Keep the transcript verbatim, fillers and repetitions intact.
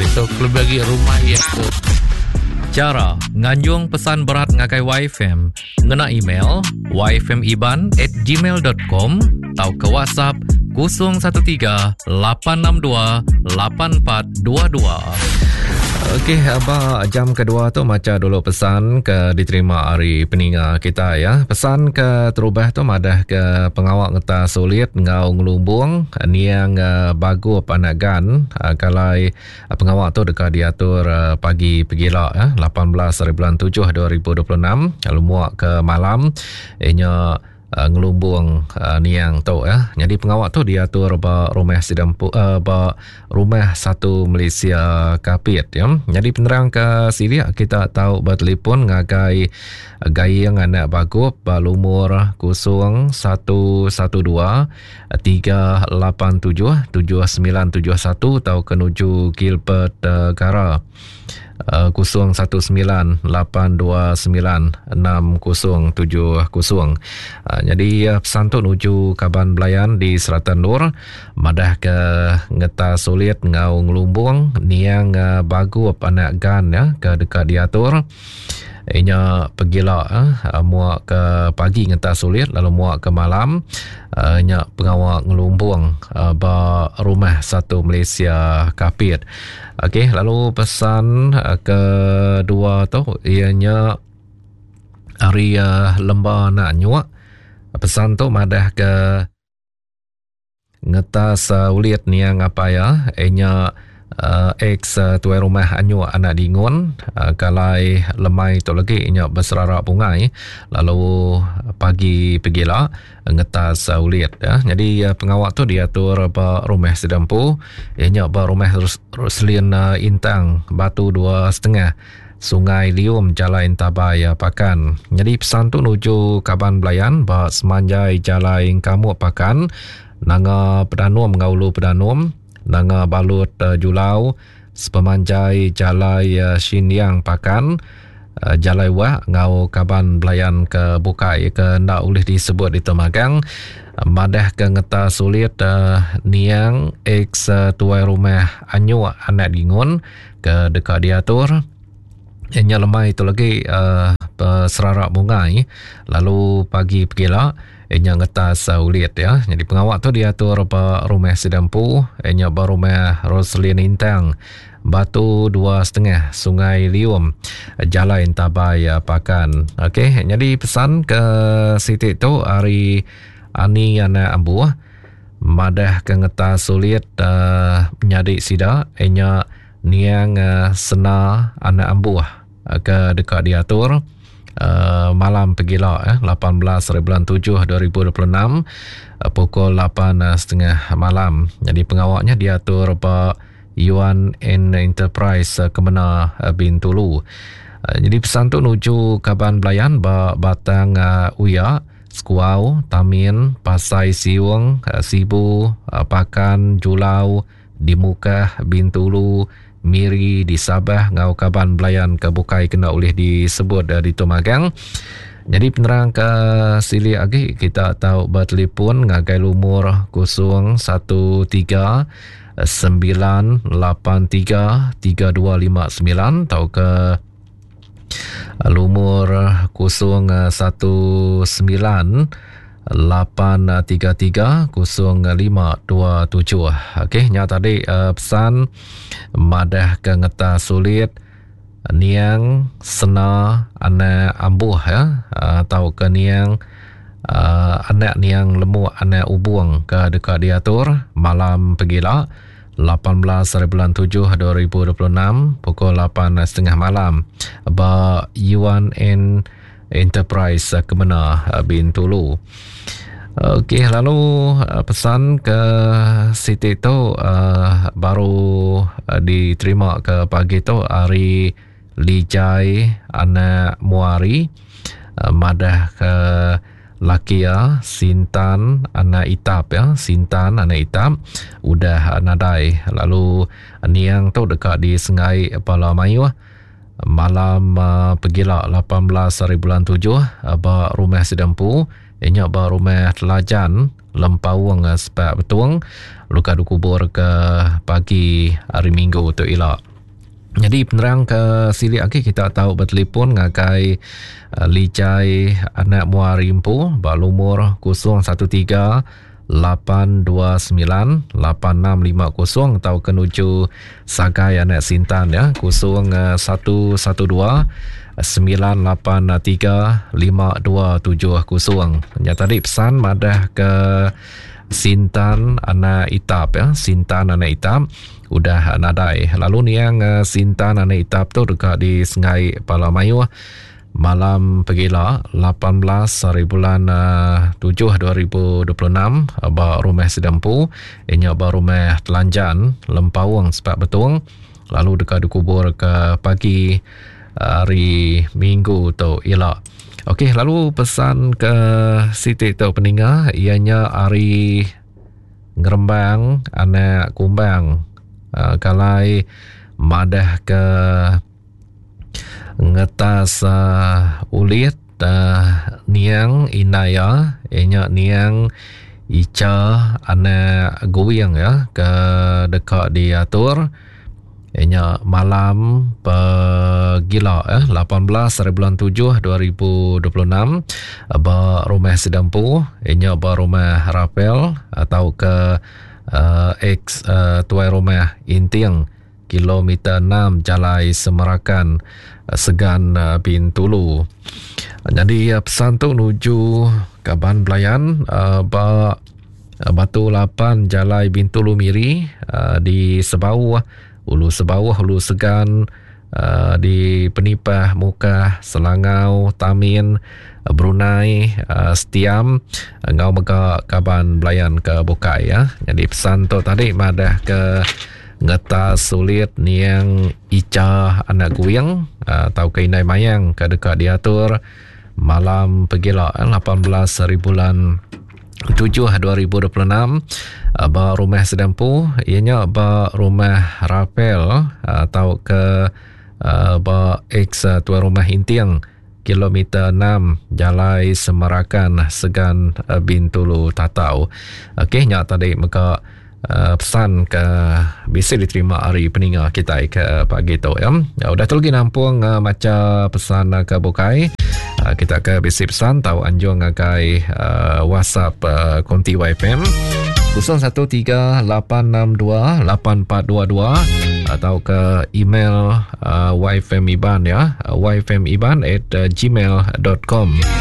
besok lebih lagi rumah ya tu. Cara nganjung pesan berat ngakai Y F M ngena email y f m iban at gmail dot com atau ke WhatsApp kosong satu tiga lapan enam dua lapan empat dua dua. Okey, abah jam kedua tu macam dulu pesan ke diterima hari peninga kita ya. Pesan ke terubah tu madah ke pengawak ngeta sulit ngau ngelumbung ni yang uh, bagu panagan uh, kalau uh, pengawak tu dekat diatur uh, pagi pegila ya lapan belas hari bulan tujuh dua ribu dua puluh enam lalu muak ke malam ianya Uh, ngelumbung uh, niang tu ya. Jadi pengawak tu diatur ba rumah sidampu uh, ba rumah satu Malaysia Kapit ya. Jadi penerang ke sini kita tahu bertelefon ngagai gayang anak bagup ba lumur kosong satu satu dua tiga lapan tujuh tujuh sembilan tujuh satu atau kenuju Gilbert uh, Gara. Uh, kosong satu sembilan lapan dua sembilan enam kosong tujuh kosong. Uh, jadi uh, pesan tu nuju Kaban Belayan di Seratan Nur madah ke ngeta sulit ngau ngelumbung niang uh, bagu anak gan ya ke dekat diatur inya pergilah uh, muak ke pagi ngeta sulit lalu muak ke malam uh, inya pengawak ngelumbung uh, ba rumah satu Malaysia Kapit. Okey, lalu pesan uh, kedua tu ianya hari uh, lembah nak nyuak. Pesan tu madah ke ngetas uh, ulit niang apa ya inya Uh, ex uh, tuai rumah anyu anak dingun uh, kalai lemai tu lagi inya berserarak pungai lalu pagi pergilah ngetas uh, ulit ya. Jadi uh, pengawak tu diatur ba rumah sedampu inya ba rumah Ruslian uh, Intang Batu dua setengah Sungai Lium Jalan Tabaya Pakan. Jadi pesan tu nuju Kaban Belayan ba semanjai Jalan Kamu Pakan nanga pedanum ngaulu pedanum nanga balut uh, Julau sepemanjai Jalai uh, Shinyang Pakan uh, Jalai Wah ngau Kaban Belayan ke Bukai ke ndak boleh disebut di Temagang uh, madah ke ngeta sulit uh, niang ex uh, tuai rumah anyu anak dingun ke dekat diatur ianya lemai itu lagi uh, serarak bungai lalu pagi pergilah ianya ngetas uh, ulit ya. Jadi pengawak tu diatur ba rumah sedampu ianya ba rumah Roslin Intang Batu dua setengah Sungai Lium Jalan Tabaya Pakan. Okey, jadi pesan ke Siti tu hari ani anak ambu madah ke ngetas sulit uh, menyadik sida ianya niang uh, sena anak ambu uh, ke dekat diatur Uh, malam pergilah eh, lapan belas hari bulan tujuh dua ribu dua puluh enam uh, pukul lapan uh, setengah malam. Jadi pengawaknya diatur ba Yuan N Enterprise uh, Kemena uh, Bintulu. Uh, jadi pesan tu nuju Kaban Belayan ba Batang uh, Uya Skuau Tamin Pasai Siung uh, Sibu uh, Pakan Julau Dimukah Bintulu Miri di Sabah ngau Kaban Belayan ke Bukai kena boleh disebut uh, di Tumagang. Jadi penerang ke sili lagi kita tahu bertelefon ngagai lumur kosong satu tiga sembilan lapan tiga tiga dua lima sembilan atau ke lumur kosong satu sembilan lapan tiga tiga kosong lima dua tujuh. Okey, nya tadi uh, pesan madah ke ngeta sulit niang sena anak ambuh ya uh, atau ke niang uh, anak niang lemu anak ubung ke dekat diatur malam pergilah lapan belas hari bulan tujuh dua ribu dua puluh enam pukul lapan setengah malam ba Yuan N Enterprise uh, Kemena uh, Bintulu. Okey, lalu uh, pesan ke Siti tu uh, baru uh, diterima ke pagi tu hari Lijai anak Muari uh, madah ke Lakia Sintan anak Itap ya, Sintan anak Itap udah uh, nadai. Lalu niang tu dekat di Sengai Pala Mayu malam uh, pergilah lapan belas hari bulan tujuh uh, ba rumah sedampu ianya ba rumah Telajan Lempawang uh, sepak betuang luka dikubur ke pagi hari Minggu tu elok. Jadi penerang ke sili lagi kita tahu bertelefon ngakai uh, licai anak muar rimpu balumur kosong satu tiga lapan dua sembilan lapan enam lima kosong atau kenuju sagai anak Sintan ya kosong satu satu dua sembilan lapan tiga lima dua tujuh kosong. Ya tadi pesan madah ke Sintan anak Itap ya, Sintan anak Itap udah nadai. Lalu ni yang uh, Sintan anak Itap tu dekat di Sungai Palamayu malam pegila lapan belas hari bulan uh, tujuh dua ribu dua puluh enam ba rumah sedempu inya ba rumah Telanjan Lempawang sepak betung lalu dekat dikubur ke pagi uh, hari Minggu tu ialah. Okey, lalu pesan ke Siti tu peninggal ianya hari Ngerembang anak Kumbang uh, kalai madah ke ngetas uh, ulit uh, niang inaya ianya niang Ica anak Goyang ya ke dekat diatur ianya malam pegila ya lapan belas hari bulan tujuh dua ribu dua puluh enam ba rumah sedempu ianya ba rumah Rapel atau ke uh, ex uh, tuai rumah Intiang kilometer enam Jalai Semerakan Segan uh, Bintulu. Jadi uh, pesan tu menuju Kaban Belayan uh, ba uh, Batu Lapan Jalai Bintulu Miri uh, di Sebau Ulu Sebawah, Ulu Segan, uh, di Penipah, Mukah, Selangau, Tamin, uh, Brunei, uh, Setiam, uh, ngau mega Kaban Belayan ke Bukai ya. Jadi pesan tu tadi madah ke ngetas sulit niang Ica anak Guyang, uh, tau ke Inai Mayang ke dekat diatur malam pegila eh, lapan belas hari bulan tujuh dua ribu dua puluh enam ba rumah sedempu ianya ba rumah Rapel atau ke uh, ba ex uh, tuan rumah Intiang kilometer enam Jalai Semerakan Segan uh, Bintulu Tatau. Okey nya tadi maka uh, pesan ke bisa diterima hari peninggal kita ke pagi tu ya. Ya udah tu lagi nampung uh, macam pesan uh, ke Bukai. Uh, kita ke bisi pesan tahu anjung ngagai uh, WhatsApp uh, Konti Y F M kosong satu tiga lapan enam dua lapan empat dua dua atau ke email uh, Y F M Iban ya, y f m iban at gmail dot com.